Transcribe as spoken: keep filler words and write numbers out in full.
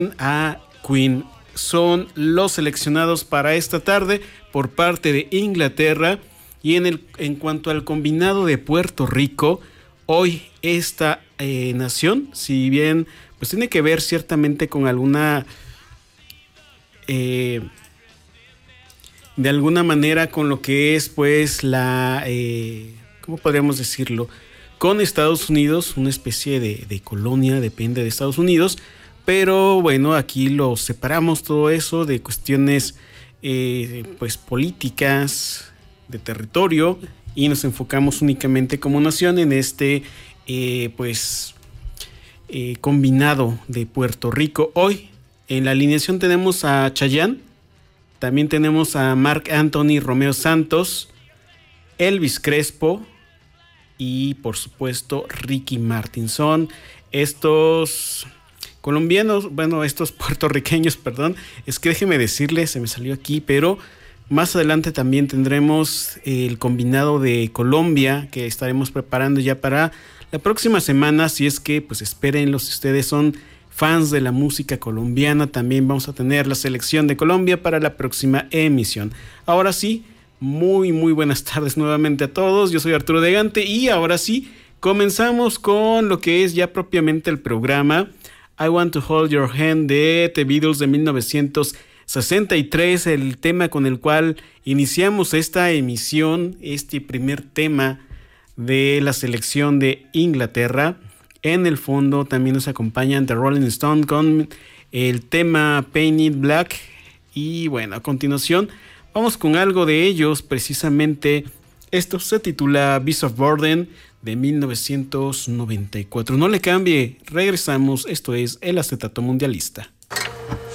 a Queen. Son los seleccionados para esta tarde por parte de Inglaterra. Y en, el, en cuanto al combinado de Puerto Rico, hoy esta eh, nación, si bien pues tiene que ver ciertamente con alguna, eh, de alguna manera con lo que es pues la, eh, ¿cómo podríamos decirlo? Con Estados Unidos, una especie de, de colonia, depende de Estados Unidos, pero bueno, aquí lo separamos todo eso de cuestiones eh, pues políticas, de territorio, y nos enfocamos únicamente como nación en este eh, pues eh, combinado de Puerto Rico. Hoy en la alineación tenemos a Chayanne, también tenemos a Marc Anthony Romeo Santos, Elvis Crespo y por supuesto Ricky Martin. Son estos colombianos, bueno, estos puertorriqueños, perdón, es que déjeme decirles, se me salió aquí, pero más adelante también tendremos el combinado de Colombia que estaremos preparando ya para la próxima semana, si es que pues espérenlo, si ustedes son fans de la música colombiana, también vamos a tener la selección de Colombia para la próxima emisión. Ahora sí, muy muy buenas tardes nuevamente a todos, yo soy Arturo Degante y ahora sí, comenzamos con lo que es ya propiamente el programa I Want to Hold Your Hand de The Beatles de mil novecientos sesenta y tres, el tema con el cual iniciamos esta emisión, este primer tema de la selección de Inglaterra. En el fondo también nos acompañan The Rolling Stone con el tema Painted Black. Y bueno, a continuación vamos con algo de ellos, precisamente esto se titula Beast of Burden de mil novecientos noventa y cuatro. No le cambie, regresamos, esto es El Acetato Mundialista.